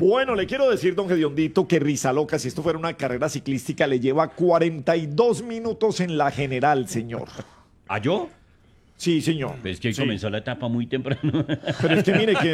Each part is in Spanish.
Bueno, le quiero decir, don Gediondito, que Rizaloca, si esto fuera una carrera ciclística, le lleva 42 minutos en la general, señor. ¿A yo? Sí, señor. Pues que Sí. comenzó la etapa muy temprano. Pero es que mire que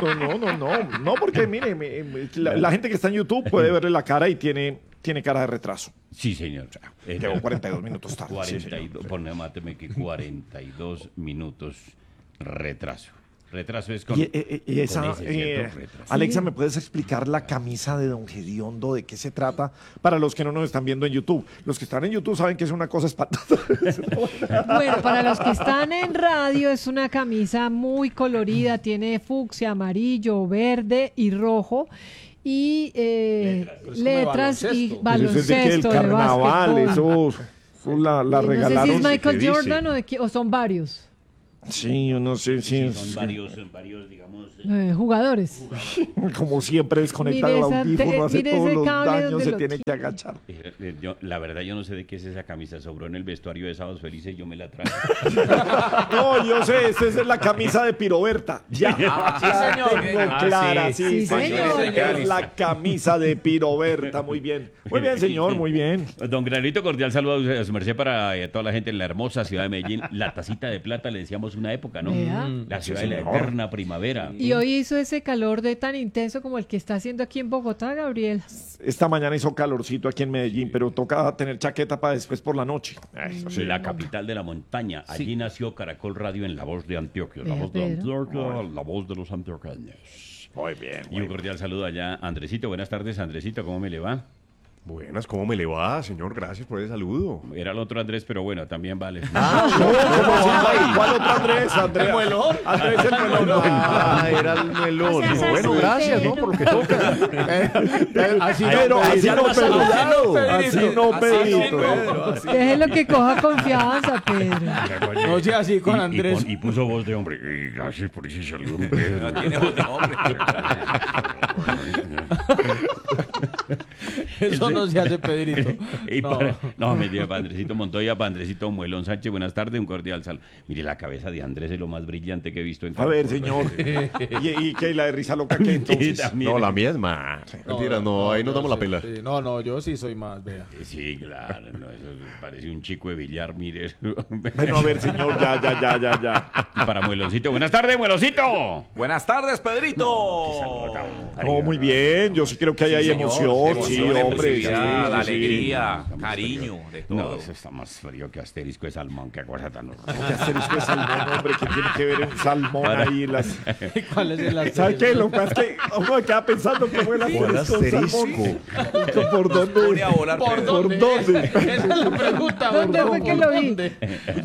no, porque mire, la gente que está en YouTube puede verle la cara y tiene cara de retraso. Sí, señor. Llegó 42 minutos tarde. Sí, señor. 42, ponle, máteme que 42 minutos retraso. Retraso es con, Y esa, con ese, ¿cierto? Retraso. Alexa, ¿me puedes explicar la camisa de don Gediondo? ¿De qué se trata? Para los que no nos están viendo en YouTube. Los que están en YouTube saben que es una cosa espantosa. Bueno, para los que están en radio, es una camisa muy colorida, tiene fucsia, amarillo, verde y rojo. Y letras y Pero eso es de que el baloncesto, de carnaval, básquetbol. eso la No sé si regalaron. es Michael dice. Jordan o son varios Sí, yo no sé, sí, Son varios, digamos. jugadores. como siempre desconecta el Mire esa audífono, hace mire todos ese los cable daños, donde se lo tiene que tiene. agachar. La verdad, yo no sé de qué es esa camisa. Sobró en el vestuario de Sábados Felices, yo me la traje. No, yo sé, esta es la camisa de Piroberta. Ya, la tengo clara, sí, Sí, señor. Es la camisa de Piroberta, muy bien. Muy bien, señor, muy bien. Don Granito, cordial saludo a su merced para toda la gente en la hermosa ciudad de Medellín. La tacita de plata, le decíamos una época, ¿no? Vea. La ciudad de la eterna primavera. Y hoy hizo ese calor de tan intenso como el que está haciendo aquí en Bogotá, Gabriel. Esta mañana hizo calorcito aquí en Medellín, pero toca tener chaqueta para después por la noche. La capital de la montaña. Allí nació Caracol Radio en La Voz de Antioquia. La Vea, Voz de Pedro. Antioquia, la voz de los antioqueños. Muy bien. Y un cordial saludo allá, Andresito. Buenas tardes, Andresito. ¿Cómo me le va? Buenas, ¿cómo me le va, señor? Gracias por ese saludo. Era el otro Andrés, pero bueno, también vale. ¿Cuál otro Andrés? Andrés. ¿El muelón? Andrés el muelón. Ah, era el melón. O sea, Bueno, sí, gracias, ¿no? pero- Por lo que toca. Así no, así no, Pedro. Así no, Pedrito. Déjelo que coja confianza, Pedro. No sea así con Y Andrés. y puso voz de hombre. Y gracias por ese saludo, Pedro. Eso no se hace, Pedrito. Y No. no, mentira, para Andresito Montoya, para Andresito Muelón Sánchez, buenas tardes, un cordial saludo. Mire, la cabeza de Andrés es lo más brillante que he visto en A ver, Caracol. señor. ¿Y qué? ¿La de risa loca qué entonces? También. No, la mía es más. Mentira, no, ahí nos damos la pela. Sí, no, yo sí soy más, vea. Sí, claro, no, eso parece un chico de billar, mire. Bueno, a ver, señor, ya. Y para Mueloncito, buenas tardes, Mueloncito. Buenas tardes, Pedrito. No, muy bien. Yo sí creo que ahí hay emoción. Sí, hombre. Sí, Emoción, sí, alegría, Estamos cariño, de No, todo. eso está más frío que asterisco de salmón, qué cosa tan horrible. ¿Qué asterisco de salmón, hombre? ¿Qué tiene que ver un salmón ahí? ¿Cuál es el ¿Sabe qué? Lo que pasa es que uno me queda pensando cómo es el asterisco de salmón. ¿Por Pone dónde? a volar, ¿Por Pedro. dónde? ¿Por dónde? Esa es la pregunta. ¿Dónde fue que lo vi? ¿Dónde?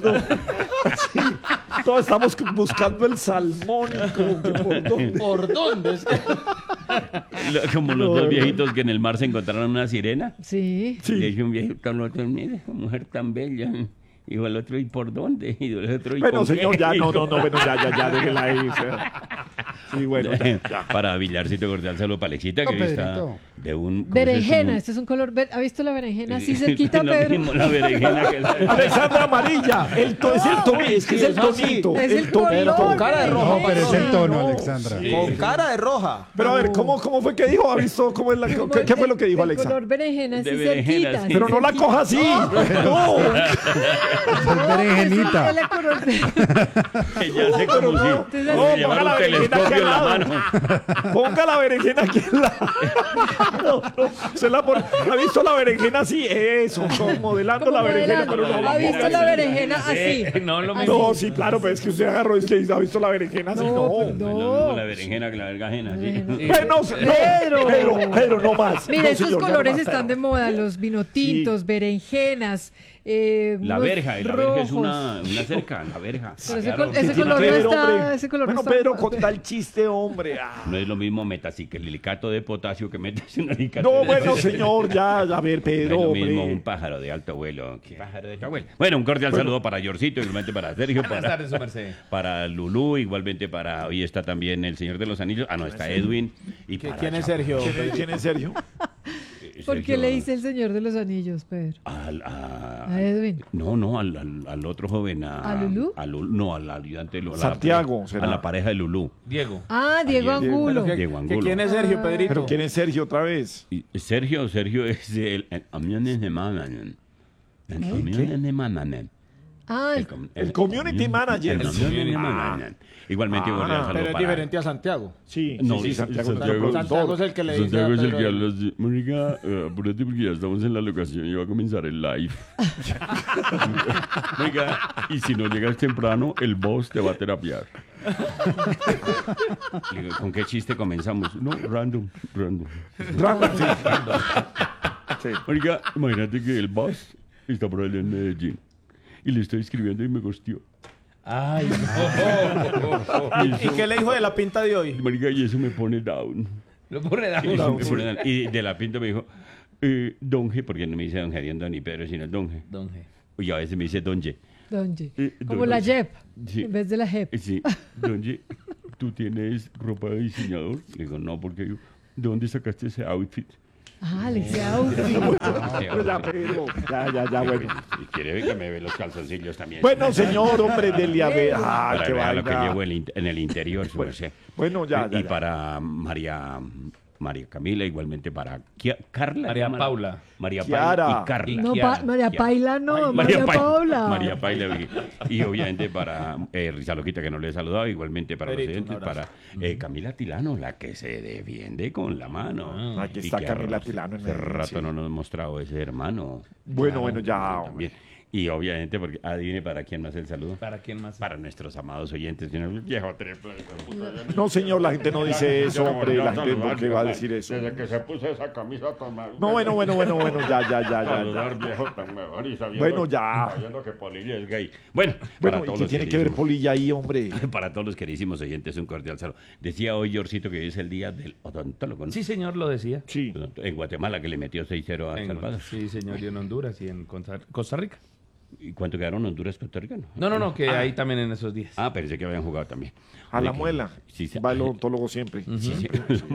Todos estamos buscando el salmón. Como que ¿por dónde? ¿Por dónde? Como los dos viejitos que en el mar se encontraron una sirena. Sí. Sí. Le dice un viejito al otro, mire, esa mujer tan bella. Dijo el otro, ¿y por dónde? Y el otro, ¿y Bueno, con qué? señor, ya, no, bueno, ya, déjela ahí. O sea. Sí, bueno, ya. Para Villarcito cordial saludo para Alexita, que hoy está Pedrito. de un... ¿cómo Berenjena, se este es un color ¿ha visto la berenjena así llama? cerquita, Lo Pedro? mismo, la berenjena que Alexandra Amarilla. Es el tonito. es el tonito. Es el tonito. color, Con cara de rojo, No, pero es el tono, No. Alexandra. Con cara de roja. Pero a ver, ¿cómo fue que dijo? ¿Ha visto cómo es la, qué fue lo que dijo El Alexa? color berenjena así De berenjena, cerquita. sí. Pero no la coja así. No. Es berenjenita. Es el color ya sé como si Entonces, No, como ponga llevar la un berenjena aquí telescopio al en la lado. mano. Ponga la berenjena aquí al lado. ¿Ha visto la berenjena así? Eso, como modelando la berenjena, pero no. ¿Ha visto la berenjena así? No, lo Así. mismo. No, sí, claro, pero es que usted agarró y ha visto la berenjena así. No. pues No, lo mismo la berenjena que la verga ajena, sí. Pero no más. Mira, No, estos señor, ya no colores más. están de moda, los vinotintos, berenjenas. La unos verja es rojos. una cerca, la verja. Pero ese, Claro. ese Tiene color que no ver, está, hombre. ese color Bueno, no está. Pedro, conta el chiste, hombre. Ah. No es lo mismo metaciclilicato de potasio que metaciclilicato No, de... bueno, señor, ya, a ver, No Pedro, es lo mismo hombre. un pájaro de alto vuelo. ¿Qué pájaro de alto vuelo? Bueno, un cordial saludo para Yorcito, igualmente para Sergio, Buenas tardes, su merced. para Lulú, igualmente para... Hoy está también el Señor de los Anillos. Ah, no, está Edwin. Y para ¿Quién es Chapo. Sergio? ¿Quién es Sergio? ¿Por qué Sergio, le dice el Señor de los Anillos, Pedro? A Edwin. No, al otro joven. ¿A Lulú? No, al ayudante de Lulú. Santiago, A será. la pareja de Lulú. Diego. Ah, Diego Diego. Angulo. ¿Qué- Diego ¿Que Angulo. ¿Quién es Sergio, Pedrito? ¿Pero quién es Sergio otra vez? Y Sergio es el Amiones de Mananen. El Amiones de Mananen. Ah, El community manager. El community manager. Igualmente, un cordial saludo Pero es para- diferente a Santiago. Sí, No, sí, Santiago. Santiago es el que le dice Santiago a es el Pedro que ahí. habla así. Mónica, apúrate porque ya estamos en la locación y va a comenzar el live. Mónica, y si no llegas temprano, el boss te va a terapiar. Le digo, ¿con qué chiste comenzamos? No, random. Sí. Mónica, imagínate que el boss está por allá en Medellín. Y le estoy escribiendo y me gosteó. Ay, ¿Y qué le dijo de la pinta de hoy? Marica, y eso me pone down. lo pone Y, down. eso me pone down. Y de la pinta me dijo, Donge, porque no me dice Don Gerión, ni Pedro, sino Donge. Don G. Y a veces me dice Donge. Donje. Don Como la Donje. JEP, Sí. en vez de la JEP. Sí, Donge, ¿tú tienes ropa de diseñador? Le digo, no, porque yo, ¿de dónde sacaste ese outfit? Ah, le dice outfit. Ya, Pedro. Ya, bueno. Y quiere que me ve los calzoncillos también. Bueno, señor, hombre, dele a ver. Ah, Para qué que vea lo que vaina. llevo en el interior, su merced. Bueno, ya. Y para María Camila, igualmente para Carla. María ¿cómo? Paula. María Kiara. Paula y Carla. No, Kiara. María Paila no, Paila. María Paula. María Paila. Y obviamente para Risa Loquita, que no le he saludado, igualmente para los Pedrito, un oyentes, abrazo. para Camila Tilano, la que se defiende con la mano. Aquí Y está que Camila hace Tilano en hace el- rato sí. no nos ha mostrado ese hermano. Bueno, ya. También. Y obviamente, porque adivine para quién más el saludo. ¿Para quién más? Para nuestros amados oyentes. Viejo triple. No, señor, la gente no dice eso, hombre. La gente, ¿por qué va a decir eso? Desde que se puso esa camisa tan mal. No, bueno, ya. Saludar, viejo tan mejor y sabiendo, Bueno, ya. sabiendo que Polilla es gay. Bueno, para Bueno, todos ¿y qué los tiene que ver queridísimos- Polilla ahí, hombre? Para todos los queridísimos oyentes, un cordial saludo. Decía hoy Yorcito que hoy es el día del odontólogo, ¿no? Sí, señor, lo decía. Sí. En Guatemala, que le metió 6-0 a El Salvador. Sí, señor, y en Honduras y en Costa Rica. ¿Y cuánto quedaron Honduras, Costa Rica? No, que ahí también en esos días. Ah, pensé que habían jugado también. A la De que- muela. Sí, sí. Va el odontólogo siempre. Sí,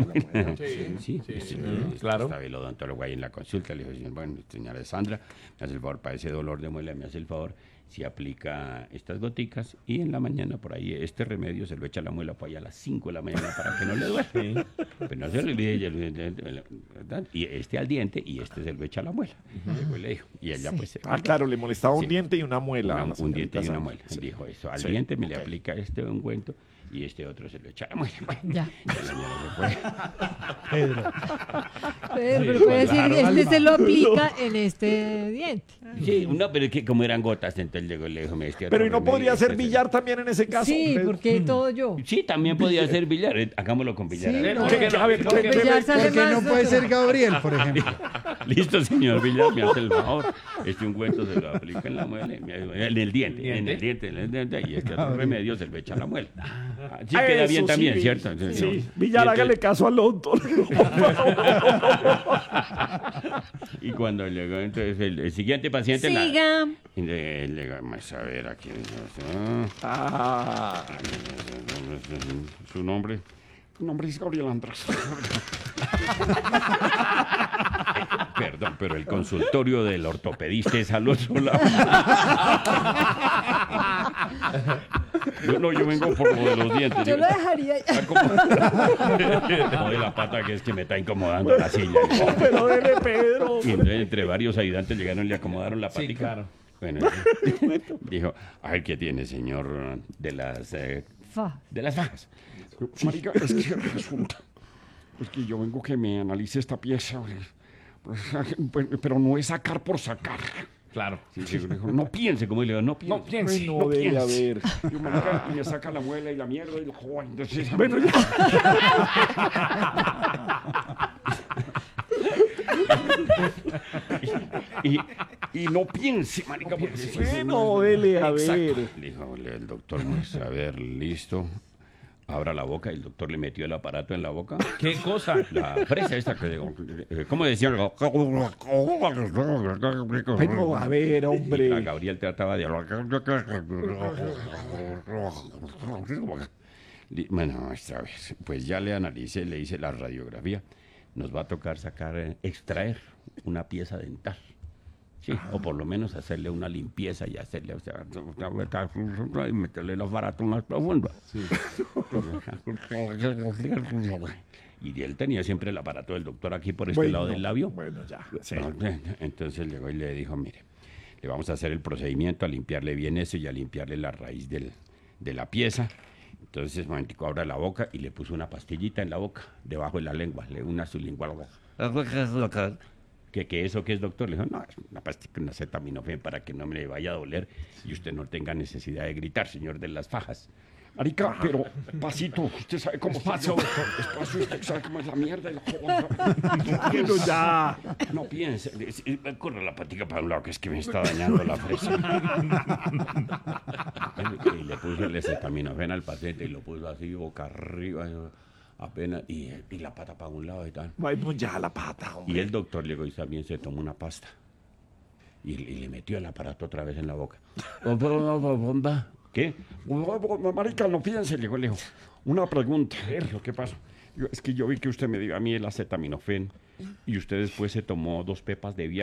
sí. claro. Estaba el odontólogo ahí en la consulta. Le dijo, bueno, señora Sandra, me hace el favor, para ese dolor de muela, me hace el favor, si aplica estas goticas y en la mañana por ahí este remedio se lo echa a la muela por allá a las 5 de la mañana para que no le duele. Pero no se le olvide, ¿verdad? Y este al diente y este se lo echa a la muela. Después le dijo. Y ella pues... Ah, claro, le molestaba un Sí. diente y una muela. un diente y una Sí. muela. Dijo eso. Al Sí. diente me le aplica este ungüento y este otro se lo echa a la muela. Ya. Y la señora se fue. Pedro, pero puede decir, este se lo aplica en este diente. Sí, no, pero es que como eran gotas, entonces llegó y le dijo, me este Pero ¿y otro no podría remedio, ser este billar también en ese caso? Sí, Pedro? porque todo yo. Sí, también podía ser billar. Hagámoslo con billar. Sí, A ver, no. ¿por qué no? A ver, Porque ya sale Porque no más puede otro. ser Gabriel, por ejemplo. Listo, señor Villar, me hace el favor. Este ungüento se lo aplica en la muela, en el diente, y este otro remedio se lo echa a la muela. Sí queda Eso bien sí, también, ¿cierto? Sí, Villar, hágale caso al odontólogo. Y cuando llegó entonces el siguiente paciente... Siga. Llegamos a ver aquí. Ah, Su nombre. Mi nombre es Gabriel Andrés. Perdón, pero el consultorio del ortopedista es al otro lado. Yo vengo por lo de los dientes. Yo lo dejaría. No de la pata que es que me está incomodando la silla. pero dele, Pedro. Y entonces, entre varios ayudantes llegaron y le acomodaron la patica. Sí, claro. Bueno, dijo, a ver, ¿qué tiene, señor de las fajas? Marica, es que resulta. Pues que yo vengo que me analice esta pieza. Pero no es sacar por sacar. Claro. Sí, le dijo, no piense, como le digo, no piense. No piense. No debe haber. Yo, marica, y me saca la muela y la mierda y el joven. Entonces, Bueno, ya. Y no piense, marica, porque si Bueno, dele a ver. dijo el doctor, pues, a ver, listo. Abra la boca, y el doctor le metió el aparato en la boca. ¿Qué cosa? La fresa esta que digo, ¿cómo decía? Bueno, a ver, La hombre. Gabriel trataba de hablar. Bueno, esta vez, pues ya le analicé, le hice la radiografía. nos va a tocar extraer una pieza dental. Sí, o por lo menos hacerle una limpieza y hacerle, o sea, y meterle los baratos más profundos. Y él tenía siempre el aparato del doctor aquí por este lado del labio. Bueno, ya. Sí. Entonces llegó y le dijo, mire, le vamos a hacer el procedimiento, a limpiarle bien eso y a limpiarle la raíz de la pieza. Entonces, un momentico, abra la boca y le puso una pastillita en la boca, debajo de la lengua, una sublingual. ¿Qué eso qué es, doctor? Le dijo, no, es una pastilla, una acetaminofén para que no me le vaya a doler y usted no tenga necesidad de gritar, señor de las fajas. Marica, pero pasito, usted sabe cómo pasa. Despacio, usted sabe cómo es la mierda y la cosa. Bueno, ya. No piense, corre la patica para un lado, que es que me está dañando la fresa. Y le puso el acetaminofén al paciente y lo puso así, boca arriba, apenas, y la pata para un lado y tal. Bueno, ya la pata, hombre. Y el doctor llegó y también se tomó una pasta. Y le metió el aparato otra vez en la boca. ¿Qué? Marica, no piense, le dijo. Una pregunta. Dijo, ¿qué pasa? Es que yo vi que usted me dio a mí el acetaminofén y usted después se tomó 2 pepas de Viagra.